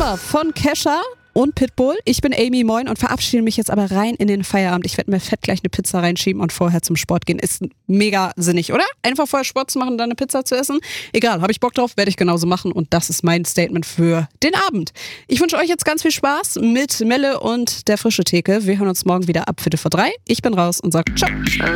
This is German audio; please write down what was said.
Wasser von Kesha und Pitbull. Ich bin Amy, moin, und verabschiede mich jetzt aber rein in den Feierabend. Ich werde mir fett gleich eine Pizza reinschieben und vorher zum Sport gehen. Ist mega sinnig, oder? Einfach vorher Sport zu machen und dann eine Pizza zu essen. Egal, habe ich Bock drauf, werde ich genauso machen und das ist mein Statement für den Abend. Ich wünsche euch jetzt ganz viel Spaß mit Melle und der Frische Theke. Wir hören uns morgen wieder ab 2:45. Ich bin raus und sage ciao.